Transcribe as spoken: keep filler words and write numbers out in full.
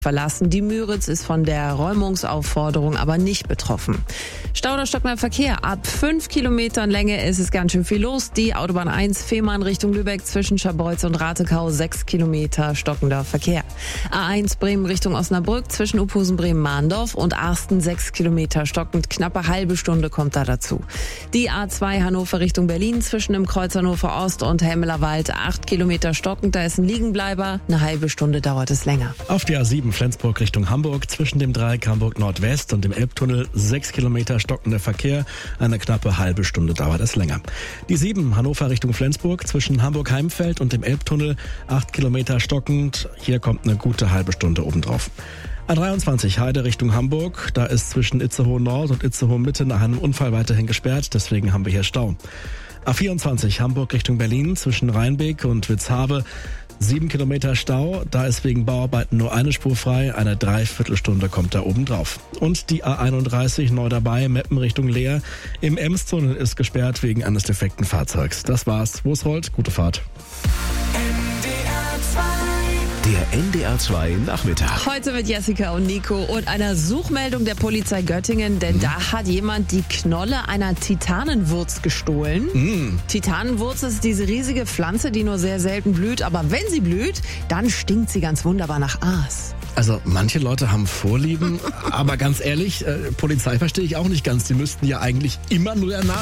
verlassen. Die Müritz ist von der Räumungsaufforderung aber nicht betroffen. Stau oder stockender Verkehr. Ab fünf Kilometern Länge ist es ganz schön viel los. Die Autobahn eins Fehmarn Richtung Lübeck zwischen Scharbeutz und Ratekau, sechs Kilometer stockender Verkehr. A eins Bremen Richtung Osnabrück zwischen Uphusen, Bremen-Mahndorf und Arsten, sechs Kilometer stockend. Knappe halbe Stunde kommt da dazu. Die A zwei Hannover Richtung Berlin zwischen dem Kreuz Hannover Ost und Helmelerwald, acht Kilometer stockend. Da ist ein Liegenbleiber. Eine halbe Stunde dauert es länger. Auf die A sieben Flensburg Richtung Hamburg zwischen dem Dreieck Hamburg Nordwest und dem Elbtunnel sechs Kilometer stockender Verkehr. Eine knappe halbe Stunde dauert es länger. Die sieben Hannover Richtung Flensburg zwischen Hamburg-Heimfeld und dem Elbtunnel acht Kilometer stockend. Hier kommt eine gute halbe Stunde obendrauf. A dreiundzwanzig Heide Richtung Hamburg. Da ist zwischen Itzehoe Nord und Itzehoe Mitte nach einem Unfall weiterhin gesperrt. Deswegen haben wir hier Stau. A vierundzwanzig Hamburg Richtung Berlin zwischen Rheinbeek und Witzhabe. Sieben Kilometer Stau, da ist wegen Bauarbeiten nur eine Spur frei, eine Dreiviertelstunde kommt da oben drauf. Und die A einunddreißig neu dabei, Meppen Richtung Leer. Im Emstunnel ist gesperrt wegen eines defekten Fahrzeugs. Das war's. Wo es rollt, gute Fahrt. Der N D R zwei Nachmittag. Heute mit Jessica und Nico und einer Suchmeldung der Polizei Göttingen, denn mhm. da hat jemand die Knolle einer Titanenwurz gestohlen. Mhm. Titanenwurz ist diese riesige Pflanze, die nur sehr selten blüht, aber wenn sie blüht, dann stinkt sie ganz wunderbar nach Aas. Also manche Leute haben Vorlieben, aber ganz ehrlich, äh, Polizei verstehe ich auch nicht ganz. Die müssten ja eigentlich immer nur der Nase